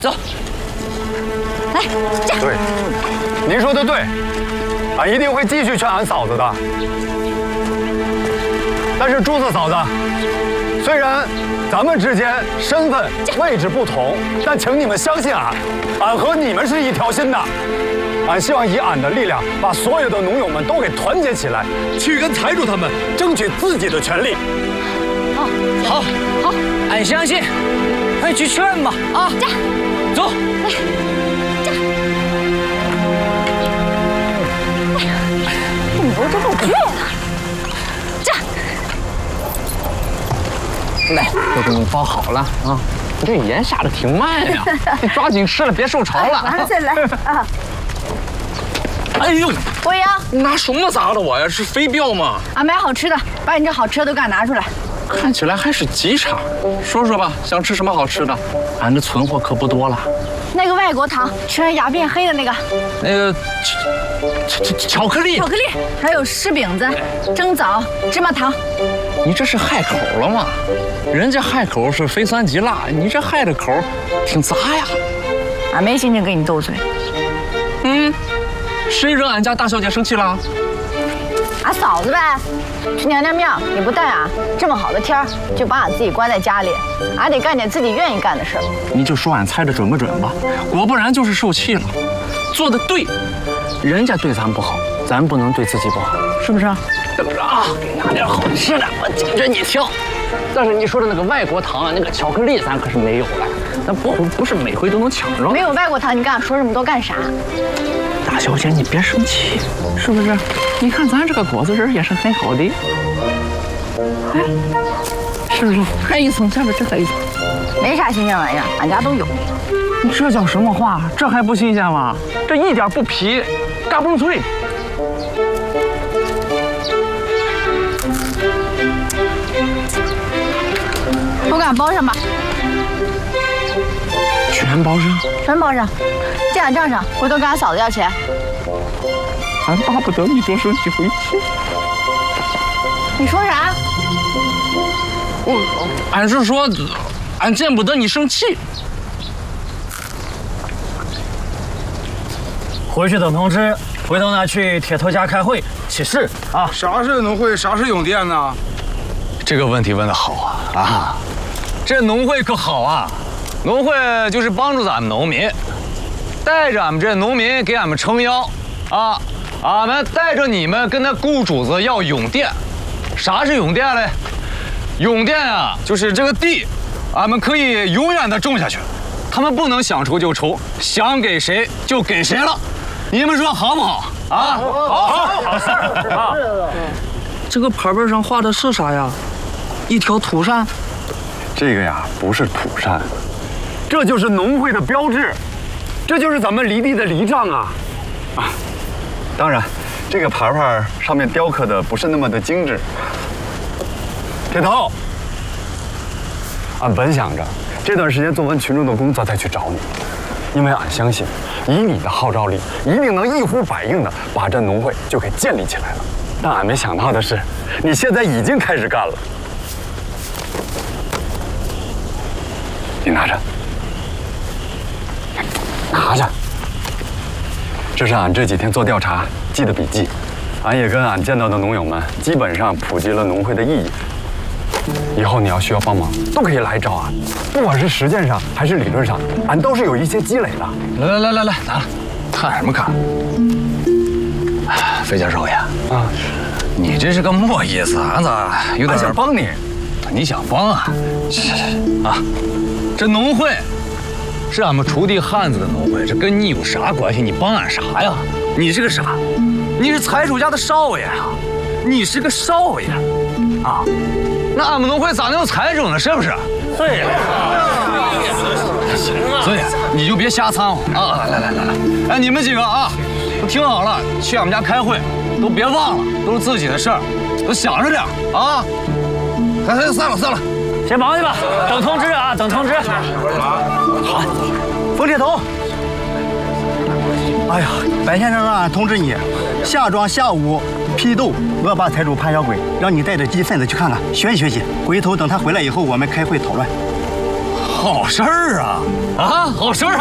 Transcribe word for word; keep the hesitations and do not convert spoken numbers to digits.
走。 来，这对，您说的对，俺一定会继续劝俺嫂子的。但是朱四嫂子，虽然咱们之间身份位置不同，但请你们相信俺，俺和你们是一条心的。俺希望以俺的力量，把所有的农友们都给团结起来，去跟财主他们争取自己的权利。 好， 好，好，俺相信，快去劝吧！啊， 这， 走， 来，这，哎呀，这牛这够倔的。这， 来，都给你包好了啊！你这盐下的挺慢呀，你抓紧吃了，别受潮了。 完了再来啊！ 哎呦， 博洋， 你拿什么砸的我呀？是飞镖吗？ 俺买好吃的，把你这好吃的都给俺拿出来。 看起来还是极差，说说吧，想吃什么好吃的？俺这存货可不多了。 那个外国糖，吃完牙变黑的那个。 那个巧巧巧克力， 巧克力，还有柿饼子、蒸枣、芝麻糖。 你这是害口了吗？人家害口是非酸即辣，你这害的口挺杂呀。 俺没心情跟你斗嘴。 嗯，谁惹俺家大小姐生气了？ 俺嫂子呗，去娘娘庙你不带俺，这么好的天儿就把俺自己关在家里，俺得干点自己愿意干的事儿。 你就说俺猜的准不准吧？果不然就是受气了。做的对，人家对咱不好，咱不能对自己不好，是不是啊？等着啊，给拿点好吃的，我盯着你挑。但是你说的那个外国糖啊，那个巧克力咱可是没有了，咱不不是每回都能抢着。 没有外国糖，你跟俺说这么多干啥？ 大小姐，你别生气，是不是？你看咱这个果子仁也是很好的，哎，是不是？还一层，下边这还一层， 没啥新鲜玩意儿，俺家都有。 你这叫什么话？这还不新鲜吗？这一点不皮，嘎嘣脆。 都给俺包上吧， 全包上， 全包上，记俺账上，回头跟俺嫂子要钱。 俺巴不得你多生几回气。 你说啥？ 我，俺是说，俺见不得你生气。 回去等通知，回头呢去铁头家开会起事啊。 啥是农会，啥是永电呢？ 这个问题问得好啊啊！这农会可好啊，农会就是帮助咱们农民，带着俺们这农民给俺们撑腰啊，俺们带着你们跟那雇主子要永电。啥是永电嘞？永电啊，就是这个地，俺们可以永远的种下去，他们不能想抽就抽，想给谁就给谁了。你们说好不好啊？好，好，好事啊！ 这个牌牌上画的是啥呀？一条土扇。 这个呀，不是土扇，这就是农会的标志，这就是咱们犁地的犁杖啊！啊，当然，这个牌牌上面雕刻的不是那么的精致。铁头，俺本想着这段时间做完群众的工作再去找你，因为俺相信，以你的号召力，一定能一呼百应的把这农会就给建立起来了。但俺没想到的是，你现在已经开始干了。你拿着，拿着。这是俺这几天做调查记的笔记，俺也跟俺见到的农友们基本上普及了农会的意义。以后你要需要帮忙，都可以来找俺，不管是实践上还是理论上，俺都是有一些积累的。 来来来来来，拿了，看什么看？费教授呀，啊，你这是个么意思？俺咋有点想帮你？ 你想帮啊？ 啊，这农会是俺们锄地汉子的农会，这跟你有啥关系？你帮俺啥呀？你是个啥？你是财主家的少爷啊！你是个少爷啊！那俺们农会咋能有财主呢？是不是？ 对呀。 所以你就别瞎掺和啊！来来来来，哎，你们几个啊，都听好了，去俺们家开会，都别忘了，都是自己的事儿，都想着点啊！哎哎，散了散了， 先忙去吧，等通知啊，等通知。好， 冯铁头。哎呀，白先生让俺通知你，下庄下午批斗恶霸财主潘小鬼，让你带着鸡份子去看看，学习学习。回头等他回来以后，我们开会讨论。 好事儿啊！啊，好事儿！